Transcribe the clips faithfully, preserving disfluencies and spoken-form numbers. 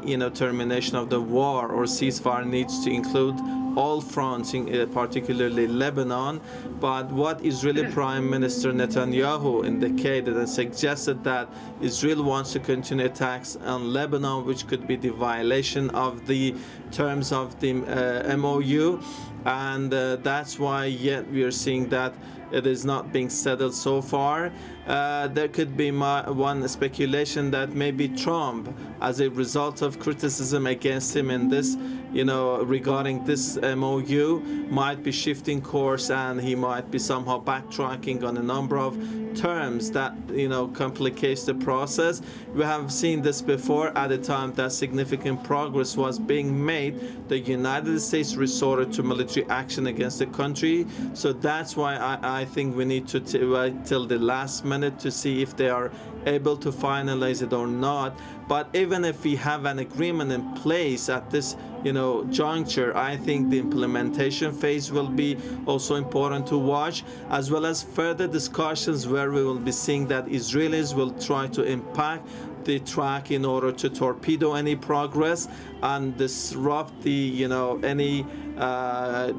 you know, termination of the war or ceasefire needs to include all fronts, in, uh, particularly Lebanon. But what Israeli Prime Minister Netanyahu indicated and suggested that Israel wants to continue attacks on Lebanon, which could be the violation of the terms of the uh, M O U. And uh, that's why yet we are seeing that it is not being settled so far. Uh, there could be my, one speculation that maybe Trump, as a result of criticism against him in this, you know, regarding this M O U, might be shifting course, and he might be somehow backtracking on a number of terms that, you know, complicates the process. We have seen this before. At the time that significant progress was being made, the United States resorted to military action against the country. So that's why I, I think we need to t wait till the last minute to see if they are able to finalize it or not. But even if we have an agreement in place at this, you know, juncture, I think the implementation phase will be also important to watch, as well as further discussions where we will be seeing that Israelis will try to impact the track in order to torpedo any progress and disrupt the, you know, any uh,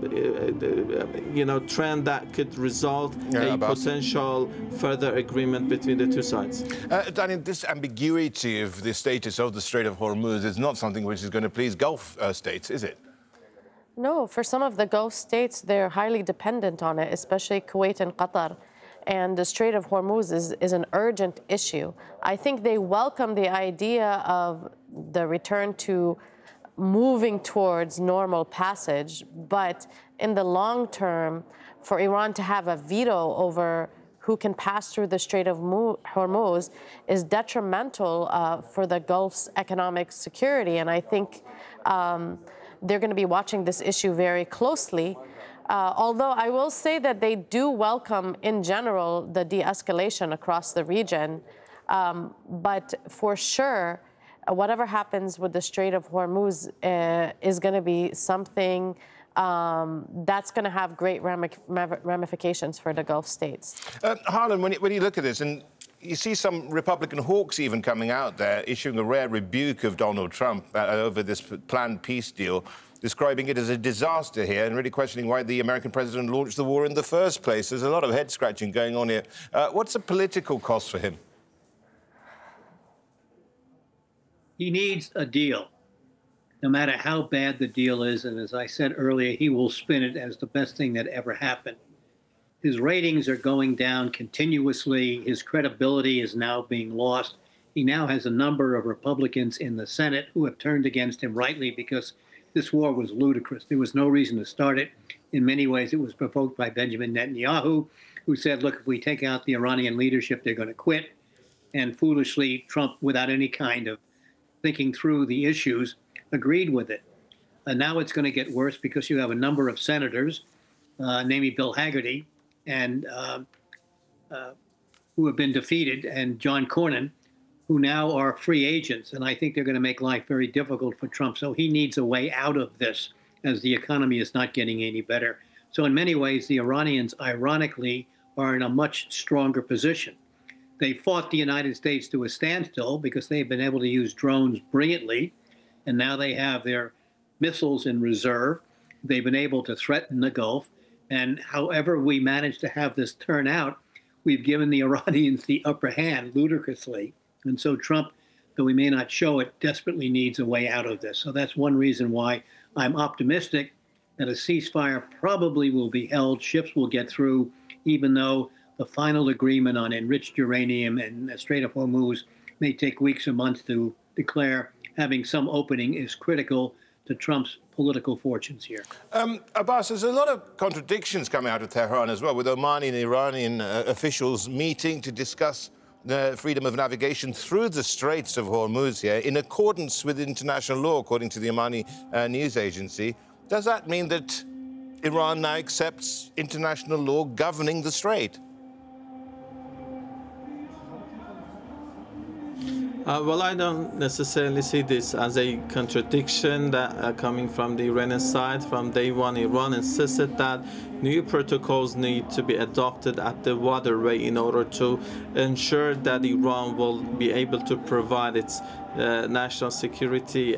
you know, trend that could result in yeah, a potential further agreement between the two sides. Uh, Daniel, this ambiguity of the status of the Strait of Hormuz is not something which is going to please Gulf uh, states, is it? No, for some of the Gulf states, they're highly dependent on it, especially Kuwait and Qatar. And the Strait of Hormuz is, is an urgent issue. I think they welcome the idea of the return to moving towards normal passage, but in the long term, for Iran to have a veto over who can pass through the Strait of Hormuz is detrimental uh, for the Gulf's economic security. And I think um, they're going to be watching this issue very closely. Uh, although I will say that they do welcome, in general, the de-escalation across the region. Um, but for sure, uh, whatever happens with the Strait of Hormuz uh, is going to be something um, that's going to have great ramifications for the Gulf states. Uh, Harlan, when you, when you look at this, and you see some Republican hawks even coming out there, issuing a rare rebuke of Donald Trump uh, over this planned peace deal, describing it as a disaster here and really questioning why the American president launched the war in the first place. There's a lot of head-scratching going on here. Uh, what's the political cost for him? He needs a deal, no matter how bad the deal is. And as I said earlier, he will spin it as the best thing that ever happened. His ratings are going down continuously. His credibility is now being lost. He now has a number of Republicans in the Senate who have turned against him, rightly, because this war was ludicrous. There was no reason to start it. In many ways, it was provoked by Benjamin Netanyahu, who said, look, if we take out the Iranian leadership, they're going to quit. And foolishly, Trump, without any kind of thinking through the issues, agreed with it. And now it's going to get worse because you have a number of senators, uh, namely Bill Hagerty, and uh, uh, who have been defeated, and John Cornyn, who now are free agents. And I think they're going to make life very difficult for Trump. So he needs a way out of this, as the economy is not getting any better. So in many ways, the Iranians, ironically, are in a much stronger position. They fought the United States to a standstill because they've been able to use drones brilliantly. And now they have their missiles in reserve. They've been able to threaten the Gulf. And however we manage to have this turn out, we've given the Iranians the upper hand ludicrously. And so Trump, though he may not show it, desperately needs a way out of this. So that's one reason why I'm optimistic that a ceasefire probably will be held. Ships will get through, even though the final agreement on enriched uranium and the Strait of Hormuz may take weeks or months to declare. Having some opening is critical to Trump's political fortunes here. Um, Abbas, there's a lot of contradictions coming out of Tehran as well, with Omani and Iranian uh, officials meeting to discuss the freedom of navigation through the Straits of Hormuz here in accordance with international law, according to the Omani uh, news agency. Does that mean that Iran now accepts international law governing the strait? Uh, well, I don't necessarily see this as a contradiction that uh, coming from the Iranian side. From day one, Iran insisted that new protocols need to be adopted at the waterway in order to ensure that Iran will be able to provide its uh, national security